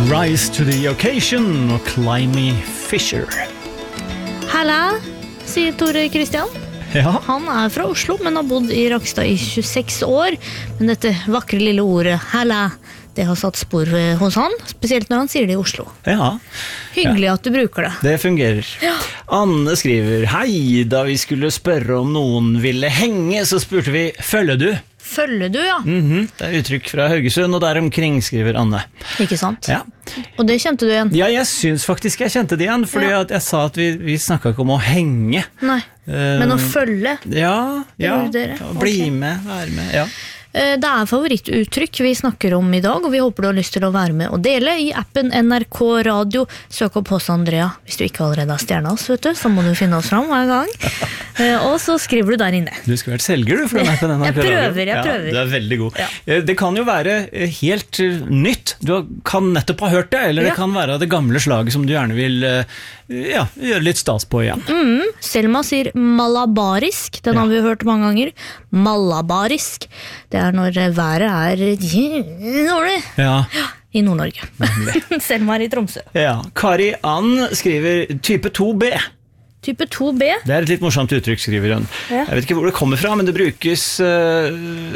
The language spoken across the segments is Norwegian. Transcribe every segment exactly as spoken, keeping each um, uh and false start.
Rise to the occasion og Climby Fisher. Halla, sier Tore Kristian. Ja. Han er fra Oslo, men har bodd i Rakstad i tjueseks år. Men dette vakre lille ordet, halla, det har satt spor hos han, spesielt når han sier det i Oslo. Ja. Hyggelig ja. At du bruker det. Det fungerer. Ja. Anne skriver, hei, da vi skulle spørre om noen ville henge, så spurte vi, følger du? Følger du, ja. Mm-hmm. Det er uttrykk fra Haugesund, og der omkring skriver Anne. Ikke sant? Ja. Og det kjente du igjen? Ja, jeg synes faktisk jeg kjente det igjen, fordi ja. at jeg sa at vi, vi snakket ikke om å henge. Nei, uh, men å følge. Ja, ja. Dere. Bli okay. med, være med, ja. Det er favorittuttrykk vi snakker om i dag, og vi håper du har lyst til å være med og dele i appen N R K Radio. Søk opp hos Andrea. Hvis du ikke allerede har stjernet oss, vet du, så må du finne oss fram hver gang. Og så skriver du der inne. Du skal være selger, du, for den appen N R K Radio. Jeg prøver, jeg prøver. Ja, du er veldig god. Ja. Det kan jo være helt nytt. Du kan nettopp ha hørt det, eller det ja. Kan være det gamle slaget som du gjerne vil ja, gjøre litt stas på igjen. Mm, Selma sier malabarisk. Den har ja. Vi hørt mange ganger. Malabarisk. Det er når været er dårlig. Ja. I Nord-Norge. Selma er i Tromsø. Ja. Kari Ann skriver type to B. Type to B? Det er et litt morsomt uttrykk, skriver hun. Ja. Jeg vet ikke hvor det kommer fra, men det brukes uh,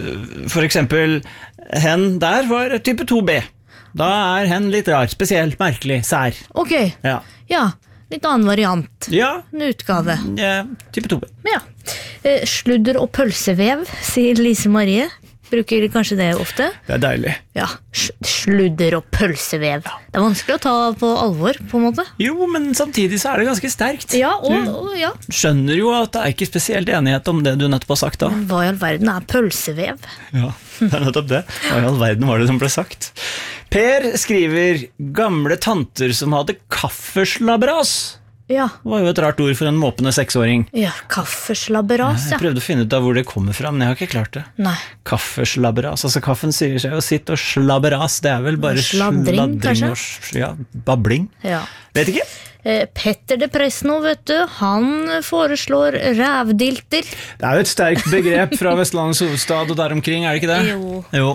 for eksempel hen der var type to B. Da er hen litt rar, spesielt, merkelig, sær. Ok, ja, ja. Litt annen variant. Ja. En utgave. Ja, type to B. Ja. Eh, sludder og pølsevev, sier Lise Marie. Bruker kanskje det ofte? Det er deilig. Ja, sludder og pølsevev. Ja. Det er vanskelig å ta på alvor, på en måte. Jo, men samtidig så er det ganske sterkt. Ja, og, og ja. Du skjønner jo at det er ikke spesielt enighet om det du nettopp har sagt da. Men hva i all verden er pølsevev? Ja, det er nettopp det. Hva i all verden var det som ble sagt? Per skriver gamle tanter som hadde kaffeslabberas. Ja. Det var jo et rart ord for en måpende seksåring. Ja, kaffeslabberas, ja. Jeg prøvde å finne ut av hvor det kommer fra, men jeg har ikke klart det. Nei. Kaffeslabberas, altså kaffen sier seg jo sitt, og slabberas, det er vel bare sladring, kanskje? Og, ja, babling. Ja. Vet ikke? Eh, Petter de Presno, vet du, han foreslår rævdilter. Det er jo et sterkt begrep fra Vestlandets hovedstad og der omkring, er det ikke det? Jo. Jo.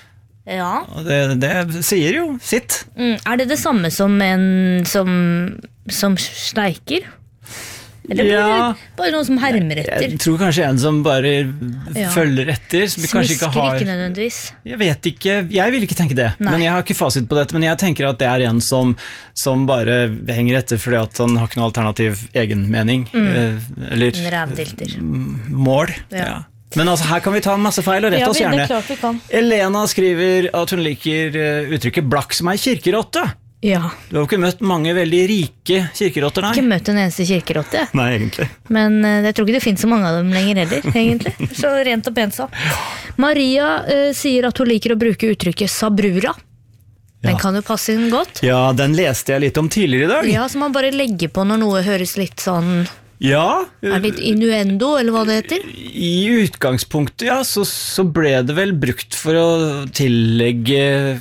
Ja. Det, det sier jo sitt. Mm, er det det samme som en som, som steiker? Eller ja, bare, bare noen som hermer etter? Jeg tror kanskje en som bare ja. Følger etter. Som kanskje ikke har... ikke nødvendigvis. Jeg vet ikke, jeg vil ikke tenke det. Nei. Men jeg har ikke fasit på dette. Men jeg tenker at det er en som, som bare henger etter fordi at han har ikke noe alternativ egenmening. Mm. Eller en rævdilter. Mål. Ja. Ja. Men altså, her kan vi ta masse feil og rette ja, oss gjerne. Det er klart vi kan. Elena skriver at hun liker uttrykket blakk som ei kirkerotte. Ja. Du har jo ikke møtt mange veldig rike kirkerotter, nei? Ikke møtt en eneste kirkerotte. Nei, egentlig. Men jeg tror ikke det finnes så mange av dem lenger heller, egentlig. Så rent og pent sagt. Maria uh, sier at hun liker å bruke uttrykket sabrura. Den ja. Kan jo passe inn godt. Ja, den leste jeg litt om tidligere i dag. Ja, som man bare legger på når noe høres litt sånn... Ja. Er det litt innuendo, eller hva det heter? I utgangspunktet, ja, så, så ble det vel brukt for å tillegge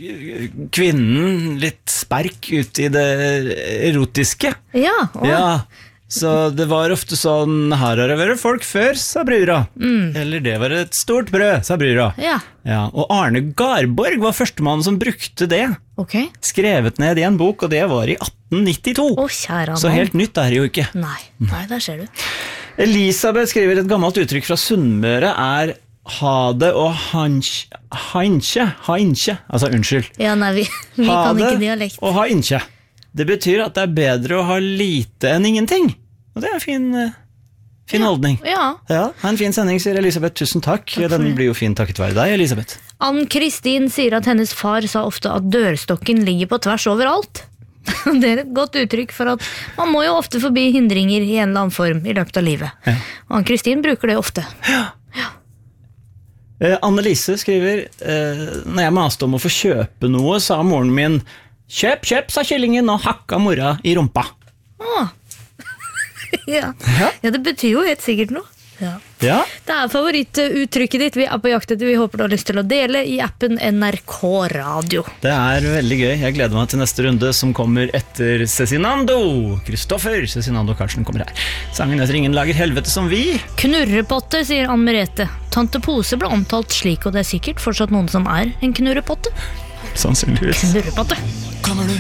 kvinnen litt sperk ut i det erotiske. Ja, å. Ja, så det var ofte sånn, her har det vært folk før, sa brura. Mm. Eller det var et stort brød, sa brura. Ja. Ja, og Arne Garborg var førstemann som brukte det. Okay. Skrevet ned i en bok, og det var i atten nittito. Å, kjære så helt nytt er det jo ikke. Nei, nei, der ser du. Elisabeth skriver et gammelt uttrykk fra Sunnmøre er ha det og hansje, hansje, hansje, altså unnskyld. Ja, nei, vi, vi kan ikke dialekt. Ha det og ha innkje. Det betyr at det er bedre å ha lite enn ingenting. Og det er en fin, fin ja. Holdning. Ja. Ja, en fin sending, sier Elisabeth. Tusen takk. takk Den blir jo fin takket være deg, Elisabeth. Ann-Kristin sier at hennes far sa ofte at dørstokken ligger på tvers overalt. Det er et godt uttrykk for at man må jo ofte forbi hindringer i en eller annen form i løpet av livet. Ja. Og Ann-Kristin bruker det ofte. Ja. Ja. Eh, Annelise skriver eh, når jeg maste om å få kjøpe noe, sa moren min kjøp, kjøp, sa kyllingen og hakka mora i rumpa. Åh. Ja. Ja. Ja, det betyr jo helt sikkert noe. Ja. Ja. Det er favorittuttrykket ditt. Vi er på jakt etter, vi håper du har lyst til å dele i appen N R K Radio. Det er veldig gøy. Jeg gleder meg til neste runde som kommer etter Cezinando. Kristoffer Cezinando Karlsen kommer her. Sangen etter Ingen lager helvete som vi. Knurrepotte, sier Ann Merete. Tante Pose ble omtalt slik, og det er sikkert fortsatt noen som er en knurrepotte. Sannsynligvis. Knurrepotte. kommer du